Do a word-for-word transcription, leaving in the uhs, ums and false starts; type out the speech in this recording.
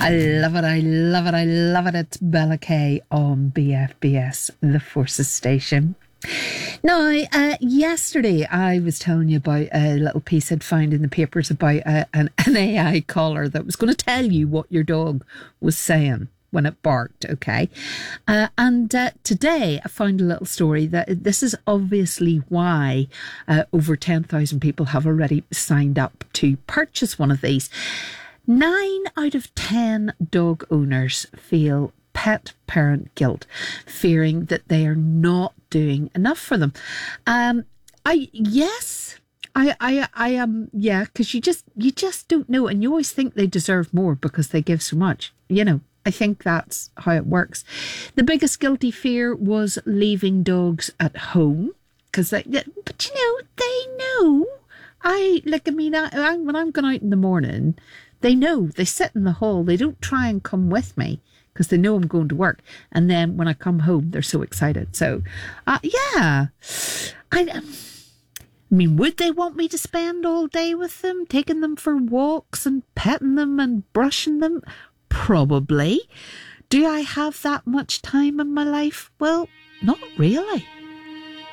I love it, I love it, I love it. It's Bella Kay on B F B S, the Forces Station. Now, uh, yesterday I was telling you about a little piece I'd found in the papers about uh, an, an A I collar that was going to tell you what your dog was saying when it barked, okay? Uh, and uh, today I found a little story that this is obviously why uh, over ten thousand people have already signed up to purchase one of these. Nine out of ten dog owners feel pet parent guilt, fearing that they are not doing enough for them. Um, I yes, I I I am yeah, because you just you just don't know, and you always think they deserve more because they give so much. You know, I think that's how it works. The biggest guilty fear was leaving dogs at home because they, but you know, they know. I like. I mean, I, I, when I'm going out in the morning, they know. They sit in the hall. They don't try and come with me because they know I'm going to work. And then when I come home, they're so excited. So, uh, yeah. I, um, I mean, would they want me to spend all day with them, taking them for walks and petting them and brushing them? Probably. Do I have that much time in my life? Well, not really.